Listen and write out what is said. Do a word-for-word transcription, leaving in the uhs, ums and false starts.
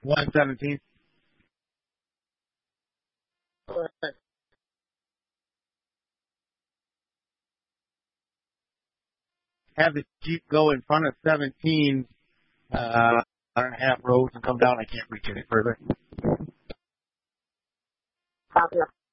one seventeen. Have the Jeep go in front of seventeen, uh, one and a half rows and come down. I can't reach any further. Copy.